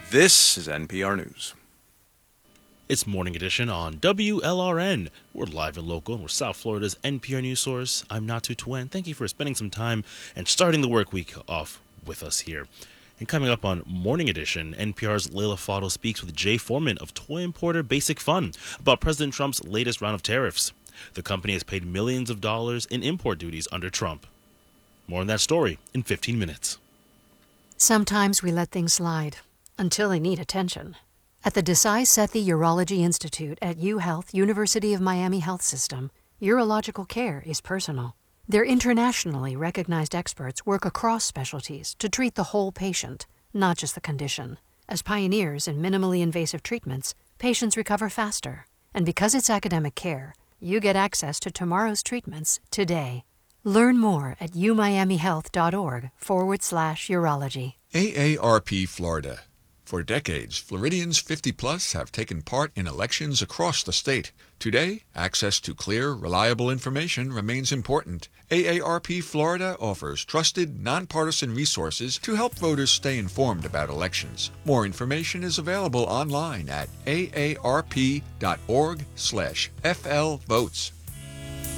This is NPR News. It's Morning Edition on WLRN. We're live and local, and we're South Florida's NPR news source. I'm Natu Tuen. Thank you for spending some time and starting the work week off with us here. And coming up on Morning Edition, NPR's Leila Fadel speaks with Jay Foreman of toy importer Basic Fun about President Trump's latest round of tariffs. The company has paid millions of dollars in import duties under Trump. More on that story in 15 minutes. Sometimes we let things slide until they need attention. At the Desai Sethi Urology Institute at UHealth, University of Miami Health System, urological care is personal. Their internationally recognized experts work across specialties to treat the whole patient, not just the condition. As pioneers in minimally invasive treatments, patients recover faster. And because it's academic care, you get access to tomorrow's treatments today. Learn more at umiamihealth.org/urology. AARP Florida. For decades, Floridians 50-plus have taken part in elections across the state. Today, access to clear, reliable information remains important. AARP Florida offers trusted, nonpartisan resources to help voters stay informed about elections. More information is available online at aarp.org/flvotes.